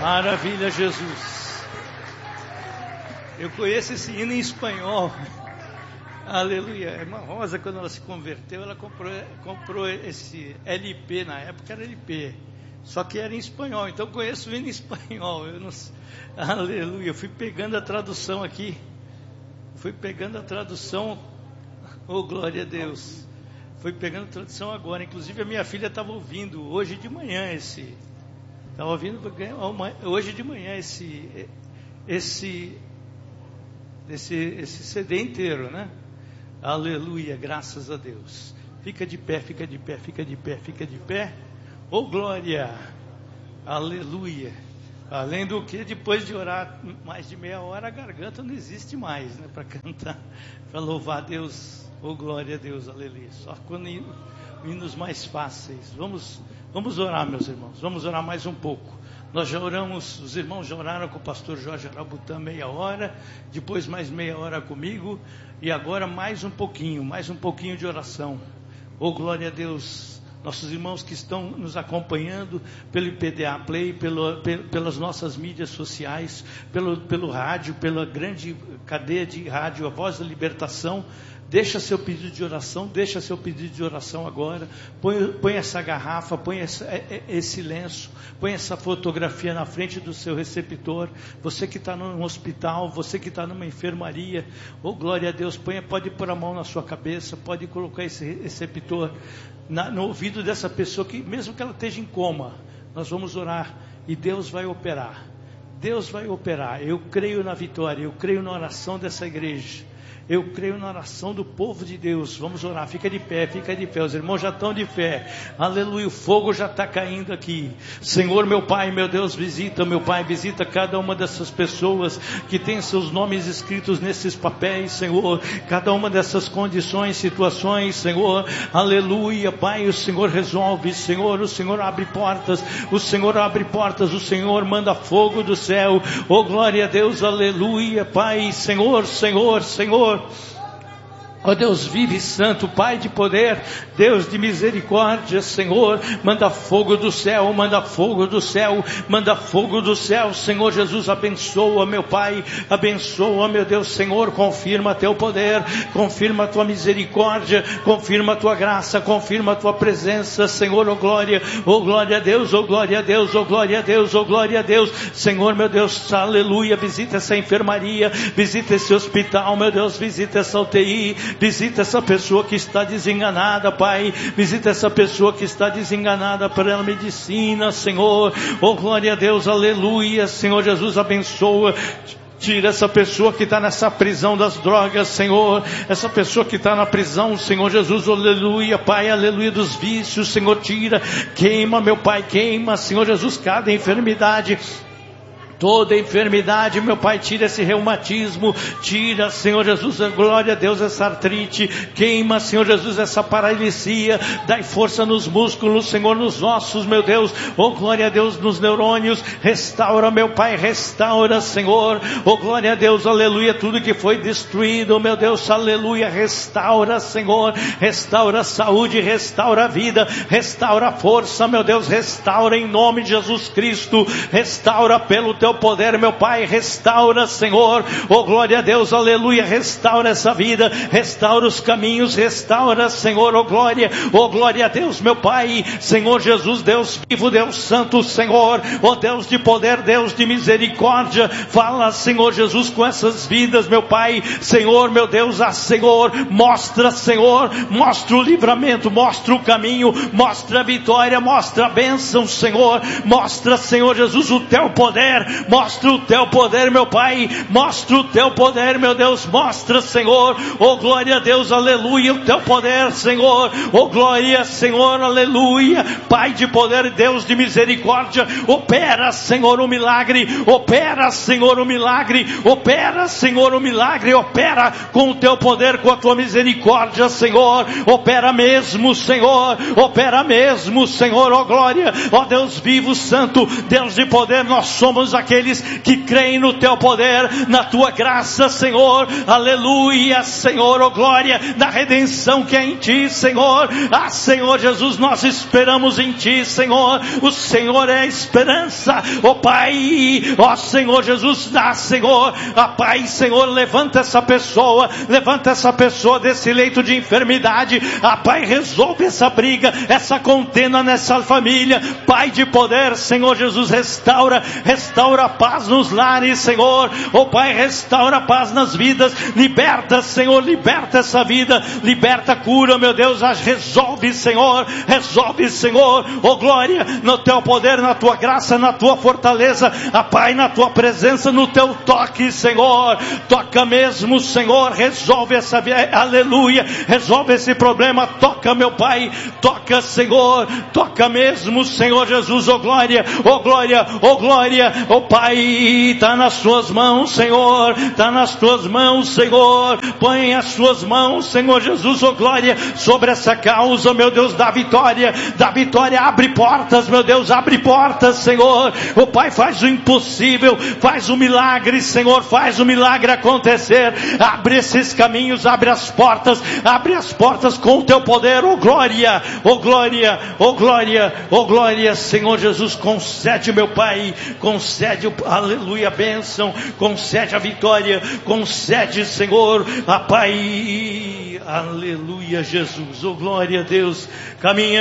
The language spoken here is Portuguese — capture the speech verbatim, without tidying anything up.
Maravilha, Jesus. Eu conheço esse hino em espanhol. Aleluia. A irmã Rosa, quando ela se converteu, ela comprou, comprou esse L P, na época era L P, só que era em espanhol, então eu conheço o hino em espanhol. Eu não... Aleluia. Eu fui pegando a tradução aqui, fui pegando a tradução, oh glória a Deus, fui pegando a tradução agora. Inclusive a minha filha estava ouvindo hoje de manhã esse, estava ouvindo hoje de manhã esse, esse, esse, esse C D inteiro, né? Aleluia, graças a Deus. Fica de pé, fica de pé, fica de pé, fica de pé. Oh glória, aleluia. Além do que, depois de orar mais de meia hora, a garganta não existe mais, né? Para cantar, para louvar a Deus. Oh glória a Deus, aleluia. Só quando hinos mais fáceis. Vamos, vamos orar, meus irmãos. Vamos orar mais um pouco. Nós já oramos, os irmãos já oraram com o pastor Jorge Arabutã meia hora, depois mais meia hora comigo, e agora mais um pouquinho, mais um pouquinho de oração. Oh glória a Deus, nossos irmãos que estão nos acompanhando pelo I P D A Play, pelo, pelas nossas mídias sociais, pelo, pelo rádio, pela grande cadeia de rádio, a Voz da Libertação. Deixa seu pedido de oração, deixa seu pedido de oração agora. Põe, põe essa garrafa, põe essa, esse lenço, põe essa fotografia na frente do seu receptor. Você que está num hospital, você que está numa enfermaria, oh glória a Deus, põe, pode pôr a mão na sua cabeça, pode colocar esse receptor na, no ouvido dessa pessoa, que mesmo que ela esteja em coma, nós vamos orar e Deus vai operar. Deus vai operar. Eu creio na vitória, eu creio na oração dessa igreja. Eu creio na oração do povo de Deus. Vamos orar, fica de pé, fica de pé. Os irmãos já estão de pé. Aleluia, o fogo já está caindo aqui. Senhor, meu Pai, meu Deus, visita, meu Pai, visita cada uma dessas pessoas que tem seus nomes escritos nesses papéis, Senhor. Cada uma dessas condições, situações, Senhor. Aleluia, Pai, o Senhor resolve, Senhor, o Senhor abre portas, o Senhor abre portas, o Senhor manda fogo do céu. Oh, glória a Deus, aleluia, Pai, Senhor, Senhor, Senhor. Ó oh Deus vive e santo, Pai de poder, Deus de misericórdia, Senhor, manda fogo do céu, manda fogo do céu, manda fogo do céu, Senhor Jesus, abençoa, meu Pai, abençoa, meu Deus, Senhor, confirma teu poder, confirma a tua misericórdia, confirma a tua graça, confirma a tua presença, Senhor, oh glória, oh glória a Deus, oh glória a Deus, oh glória a Deus, oh glória a Deus, Senhor, meu Deus, aleluia, visita essa enfermaria, visita esse hospital, meu Deus, visita essa U T I, visita essa pessoa que está desenganada, Pai. Visita essa pessoa que está desenganada pela medicina, Senhor. Oh, glória a Deus, aleluia. Senhor Jesus, abençoa. Tira essa pessoa que está nessa prisão das drogas, Senhor. Essa pessoa que está na prisão, Senhor Jesus, aleluia, Pai, aleluia, dos vícios, Senhor, tira. Queima, meu Pai, queima, Senhor Jesus, cada enfermidade. Toda enfermidade, meu Pai, tira esse reumatismo, tira, Senhor Jesus, glória a Deus, essa artrite, queima, Senhor Jesus, essa paralisia, dai força nos músculos, Senhor, nos ossos, meu Deus, oh glória a Deus, nos neurônios, restaura, meu Pai, restaura, Senhor, oh glória a Deus, aleluia, tudo que foi destruído, meu Deus, aleluia, restaura, Senhor, restaura a saúde, restaura a vida, restaura a força, meu Deus, restaura em nome de Jesus Cristo, restaura pelo teu poder, meu Pai, restaura, Senhor, oh glória a Deus, aleluia, restaura essa vida, restaura os caminhos, restaura, Senhor, oh glória, oh glória a Deus, meu Pai, Senhor Jesus, Deus vivo, Deus santo, Senhor, oh Deus de poder, Deus de misericórdia, fala, Senhor Jesus, com essas vidas, meu Pai, Senhor, meu Deus, ah, Senhor, mostra, Senhor, mostra o livramento, mostra o caminho, mostra a vitória, mostra a bênção, Senhor, mostra, Senhor Jesus, o teu poder, mostra o teu poder, meu Pai, mostra o teu poder, meu Deus, mostra, Senhor, oh glória a Deus, aleluia, o teu poder, Senhor, oh glória, Senhor, aleluia, Pai de poder, Deus de misericórdia, opera, Senhor, o milagre, opera, Senhor, o milagre, opera, Senhor, o milagre, opera com o teu poder, com a tua misericórdia, Senhor, opera mesmo, Senhor, opera mesmo, Senhor, oh glória, oh Deus vivo, santo, Deus de poder, nós somos aqui aqueles que creem no teu poder, na tua graça, Senhor, aleluia, Senhor, oh glória, da redenção que é em ti, Senhor. Ah, Senhor Jesus, nós esperamos em ti, Senhor. O Senhor é a esperança, oh Pai, ó Senhor Jesus, dá, Senhor, ah Pai, Senhor, levanta essa pessoa, levanta essa pessoa desse leito de enfermidade, ah Pai, resolve essa briga, essa contenda nessa família, Pai de poder, Senhor Jesus, restaura, restaura a paz nos lares, Senhor, oh Pai, restaura a paz nas vidas, liberta, Senhor, liberta essa vida, liberta, cura, meu Deus, resolve, Senhor, resolve, Senhor, oh glória, no teu poder, na tua graça, na tua fortaleza, ah Pai, na tua presença, no teu toque, Senhor, toca mesmo, Senhor, resolve essa vida, aleluia, resolve esse problema, toca, meu Pai, toca, Senhor, toca mesmo, Senhor Jesus, oh glória, oh glória, oh glória, oh Pai, está nas tuas mãos, Senhor, está nas tuas mãos, Senhor, põe as suas mãos, Senhor Jesus, oh glória, sobre essa causa, meu Deus, da vitória, da vitória, abre portas, meu Deus, abre portas, Senhor, oh Pai, faz o impossível, faz o milagre, Senhor, faz o milagre acontecer, abre esses caminhos, abre as portas, abre as portas com o teu poder, oh glória, oh glória, oh glória, oh glória, Senhor Jesus, concede, meu Pai, concede, aleluia, a bênção, concede a vitória, concede, Senhor, a Pai, aleluia, Jesus, oh glória a Deus, caminha